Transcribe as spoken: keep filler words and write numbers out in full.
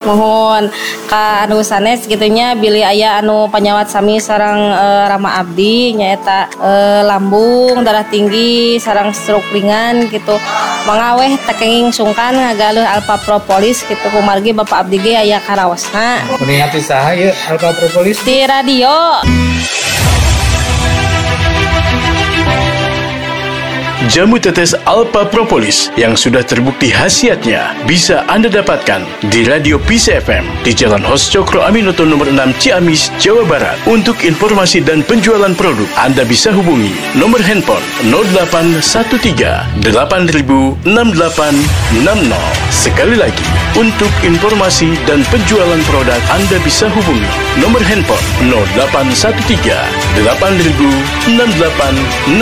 Mohon ka anu sanes gitunya bilih aya anu panyawat sami sareng e, Rama abdi nyaeta e, lambung, darah tinggi, sareng stroke ringan gitu. Mangaweh tekenging sungkan ngagaleuh Alpha Propolis gitu kumargi Bapak abdi ge aya karaosna. Meningat saha ieu Alpha Propolis? Di radio. Jamu tetes Alpha Propolis yang sudah terbukti khasiatnya bisa Anda dapatkan di Radio Peace F M di Jalan Hos Cokro Aminoto nomor enam Ciamis, Jawa Barat. Untuk informasi dan penjualan produk, Anda bisa hubungi nomor handphone nol delapan satu tiga delapan nol enam delapan enam nol. Sekali lagi, untuk informasi dan penjualan produk, Anda bisa hubungi nomor handphone nol delapan satu tiga delapan nol enam delapan enam nol.